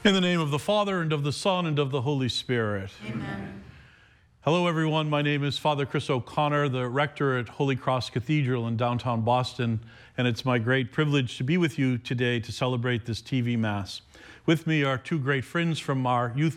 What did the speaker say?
In the name of the Father, and of the Son, and of the Holy Spirit. Amen. Hello, everyone. My name is Father Chris O'Connor, the rector at Holy Cross Cathedral in downtown Boston, and it's my great privilege to be with you today to celebrate this TV Mass. With me are two great friends from our youth